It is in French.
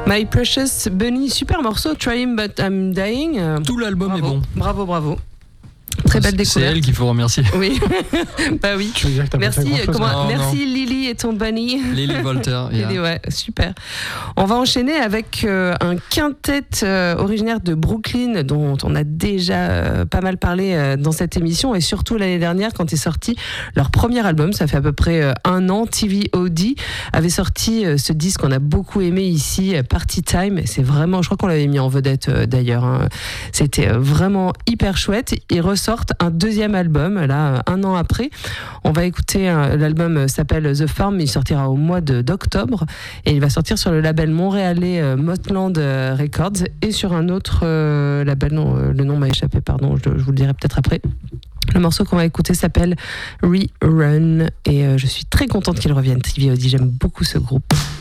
My Precious Bunny, super morceau, Trying But I'm Dying. Tout l'album est bon. Bravo. Très belle découverte. C'est elle qu'il faut remercier. Oui, bah oui. Tu veux dire que t'as Merci, pas fait grand-chose, merci Lily et ton bunny. Lily Volter. Yeah. Lily, ouais, super. On va enchaîner avec un quintet originaire de Brooklyn dont on a déjà pas mal parlé dans cette émission et surtout l'année dernière quand est sorti leur premier album. Ça fait à peu près un an. TVOD avait sorti ce disque qu'on a beaucoup aimé ici, Party Time. C'est vraiment, je crois qu'on l'avait mis en vedette d'ailleurs. Hein. C'était vraiment hyper chouette. Ils ressortent un deuxième album, là, un an après. On va écouter, l'album s'appelle The Farm, il sortira au mois d'octobre et il va sortir sur le label montréalais Motland Records et sur un autre label, le nom m'a échappé, pardon, je vous le dirai peut-être après. Le morceau qu'on va écouter s'appelle Rerun et je suis très contente qu'il revienne, TVOD, j'aime beaucoup ce groupe.